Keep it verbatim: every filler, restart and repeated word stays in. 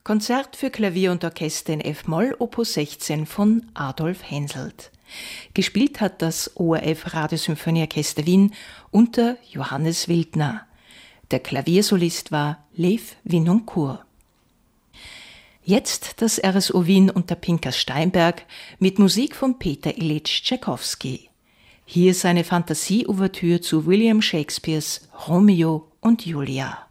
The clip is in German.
Konzert für Klavier und Orchester in F-Moll, Opus sechzehn von Adolf Henselt. Gespielt hat das O R F Radiosymphonieorchester Wien unter Johannes Wildner. Der Klaviersolist war Lev Winoncourt. Jetzt das R S O Wien unter Pinkas Steinberg mit Musik von Peter Ilyich Tschaikowski. Hier seine Fantasie-Ouvertüre zu William Shakespeares Romeo und Julia.